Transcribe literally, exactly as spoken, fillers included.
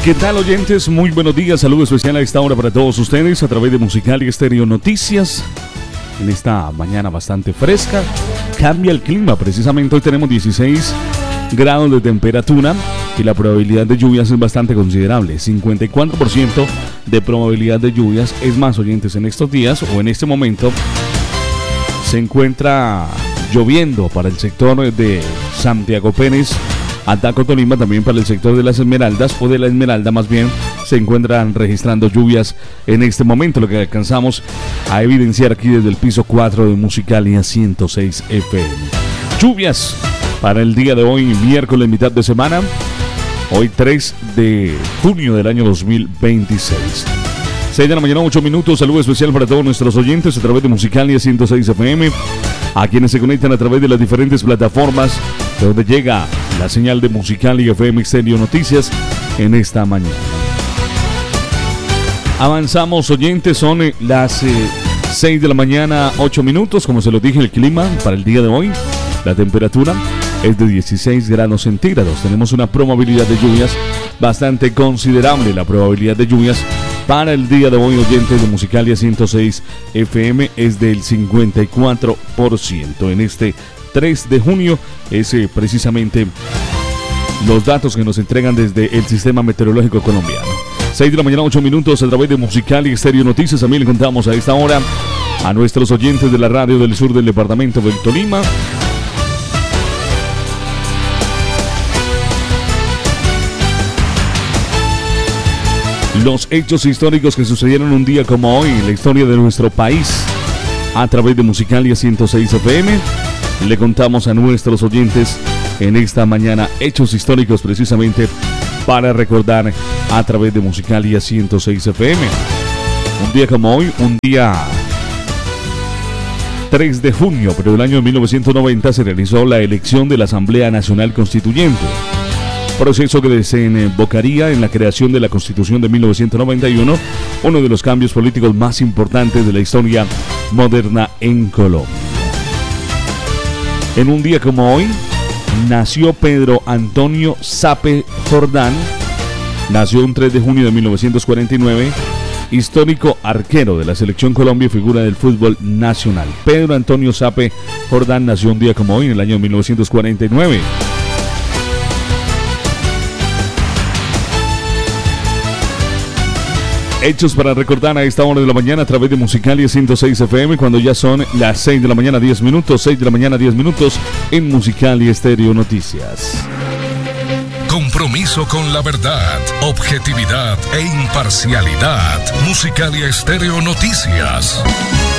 ¿Qué tal, oyentes? Muy buenos días, saludo especial a esta hora para todos ustedes a través de Musical y Estéreo Noticias. En esta mañana bastante fresca, cambia el clima, precisamente hoy tenemos dieciséis grados de temperatura y la probabilidad de lluvias es bastante considerable, cincuenta y cuatro por ciento de probabilidad de lluvias. Es más, oyentes, en estos días o en este momento se encuentra lloviendo para el sector de Santiago Pérez, Ataco, Tolima, también para el sector de las Esmeraldas o de la Esmeralda más bien, se encuentran registrando lluvias en este momento, lo que alcanzamos a evidenciar aquí desde el piso cuatro de Musicalia ciento seis F M. Lluvias para el día de hoy, miércoles, mitad de semana, hoy tres de junio del año dos mil veintiséis. seis de la mañana, ocho minutos, saludo especial para todos nuestros oyentes a través de Musicalia ciento seis F M, a quienes se conectan a través de las diferentes plataformas de donde llega la señal de Musicalia F M Estéreo Noticias en esta mañana. Avanzamos, oyentes, son eh, las eh, seis de la mañana, ocho minutos, como se los dije, el clima para el día de hoy, la temperatura es de dieciséis grados centígrados, tenemos una probabilidad de lluvias bastante considerable, la probabilidad de lluvias para el día de hoy, oyentes de Musicalia ciento seis F M, es del cincuenta y cuatro por ciento. En este tres de junio es eh, precisamente los datos que nos entregan desde el Sistema Meteorológico Colombiano. seis de la mañana, ocho minutos, a través de Musicalia Estéreo Noticias. También le contamos a esta hora a nuestros oyentes de la radio del sur del departamento del Tolima. Los hechos históricos que sucedieron un día como hoy en la historia de nuestro país. A través de Musicalia ciento seis F M le contamos a nuestros oyentes en esta mañana hechos históricos precisamente para recordar a través de Musicalia ciento seis F M. Un día como hoy, un día tres de junio, pero del año mil novecientos noventa se realizó la elección de la Asamblea Nacional Constituyente. Proceso que desembocaría en la creación de la Constitución de mil novecientos noventa y uno, uno de los cambios políticos más importantes de la historia moderna en Colombia. En un día como hoy, nació Pedro Antonio Sape Jordán, nació un tres de junio de mil novecientos cuarenta y nueve, histórico arquero de la Selección Colombia y figura del fútbol nacional. Pedro Antonio Sape Jordán nació un día como hoy en el año mil novecientos cuarenta y nueve. Hechos para recordar a esta hora de la mañana a través de Musicalia ciento seis F M, cuando ya son las seis de la mañana, diez minutos, seis de la mañana, diez minutos en Musicalia Estéreo Noticias. Compromiso con la verdad, objetividad e imparcialidad. Musicalia Estéreo Noticias.